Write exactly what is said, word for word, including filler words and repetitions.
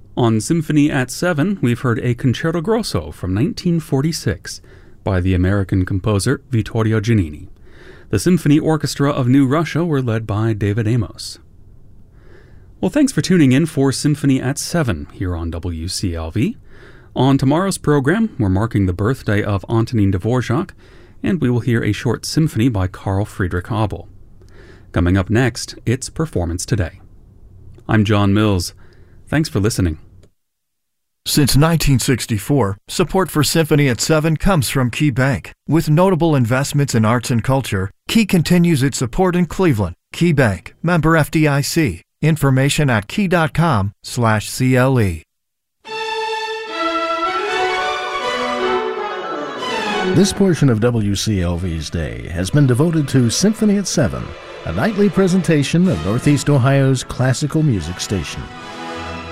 On Symphony at seven, we've heard a Concerto Grosso from nineteen forty-six by the American composer Vittorio Giannini. The Symphony Orchestra of New Russia were led by David Amos. Well, thanks for tuning in for Symphony at seven here on W C L V. On tomorrow's program, we're marking the birthday of Antonin Dvorak, and we will hear a short symphony by Carl Friedrich Abel. Coming up next, it's Performance Today. I'm John Mills. Thanks for listening. Since nineteen sixty-four, support for Symphony at seven comes from Key Bank. With notable investments in arts and culture, Key continues its support in Cleveland. Key Bank, member F D I C. Information at key.com slash CLE. This portion of W C L V's day has been devoted to Symphony at seven, a nightly presentation of Northeast Ohio's classical music station.